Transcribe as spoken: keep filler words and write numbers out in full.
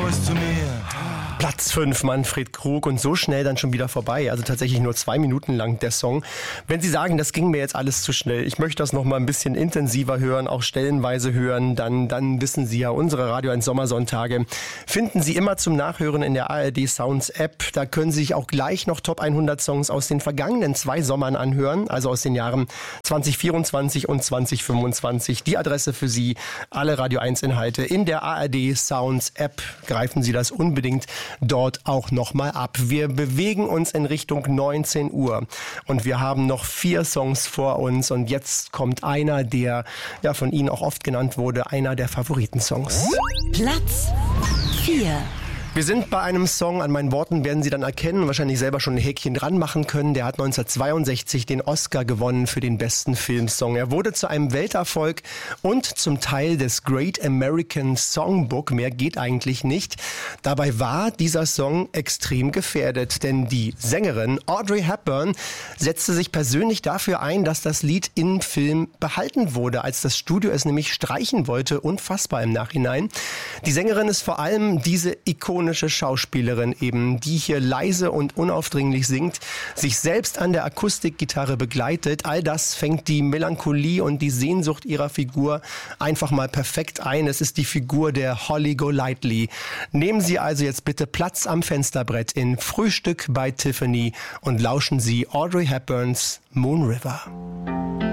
es zu mir. Platz fünf, Manfred Krug, und so schnell dann schon wieder vorbei. Also tatsächlich nur zwei Minuten lang der Song. Wenn Sie sagen, das ging mir jetzt alles zu schnell, ich möchte das noch mal ein bisschen intensiver hören, auch stellenweise hören, dann, dann wissen Sie ja, unsere Radio eins Sommersonntage finden Sie immer zum Nachhören in der A R D Sounds App. Da können Sie sich auch gleich noch Top hundert Songs aus den vergangenen zwei Sommern anhören, also aus den Jahren zwanzig vierundzwanzig und zwanzig fünfundzwanzig. Die Adresse für Sie, alle Radio eins Inhalte in der A R D Sounds App. Greifen Sie das unbedingt dort auch nochmal ab. Wir bewegen uns in Richtung neunzehn Uhr und wir haben noch vier Songs vor uns und jetzt kommt einer, der ja von Ihnen auch oft genannt wurde, einer der Favoritensongs. Platz vier. Wir sind bei einem Song, an meinen Worten werden Sie dann erkennen, wahrscheinlich selber schon ein Häkchen dran machen können. Der hat neunzehnhundertzweiundsechzig den Oscar gewonnen für den besten Filmsong. Er wurde zu einem Welterfolg und zum Teil des Great American Songbook. Mehr geht eigentlich nicht. Dabei war dieser Song extrem gefährdet, denn die Sängerin Audrey Hepburn setzte sich persönlich dafür ein, dass das Lied im Film behalten wurde, als das Studio es nämlich streichen wollte. Unfassbar im Nachhinein. Die Sängerin ist vor allem diese ikonische Schauspielerin eben, die hier leise und unaufdringlich singt, sich selbst an der Akustikgitarre begleitet. All das fängt die Melancholie und die Sehnsucht ihrer Figur einfach mal perfekt ein. Es ist die Figur der Holly Golightly. Nehmen Sie also jetzt bitte Platz am Fensterbrett in Frühstück bei Tiffany und lauschen Sie Audrey Hepburns Moon River.